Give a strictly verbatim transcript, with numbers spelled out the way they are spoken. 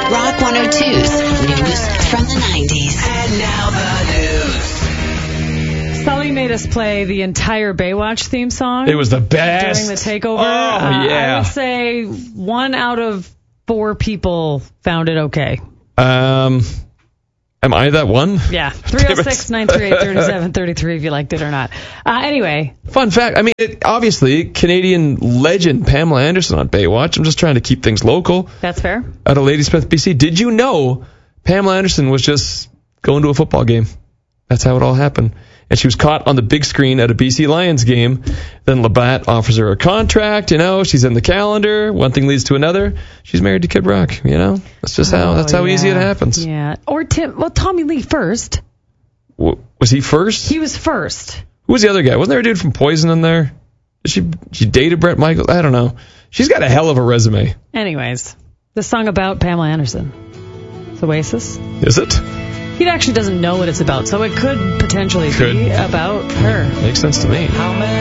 Rock one oh two's news from the nineties. And now the news. Sully made us play the entire Baywatch theme song. It was the best. During the takeover. Oh, uh, yeah. I would say one out of four people found it okay. Um, am I that one? Yeah. three oh six, nine three eight, three seven three three if you liked it or not. Uh, anyway. Fun fact. I mean, it, obviously, Canadian legend Pamela Anderson on Baywatch. I'm just trying to keep things local. That's fair. Out of Ladysmith, B C. Did you know Pamela Anderson was just going to a football game? That's how it all happened. And she was caught on the big screen at a B C Lions game. Then Labatt offers her a contract, you know, she's in the calendar. One thing leads to another. She's married to Kid Rock, you know. That's just how, oh, that's how yeah. easy it happens. Yeah. Or Tim, well, Tommy Lee first. W- was he first? He was first. Who was the other guy? Wasn't there a dude from Poison in there? Did she, she dated Bret Michaels? I don't know. She's got a hell of a resume. Anyways, the song about Pamela Anderson. It's Oasis. Is it? He actually doesn't know what it's about, so it could potentially Could. be about her. Makes sense to me. How many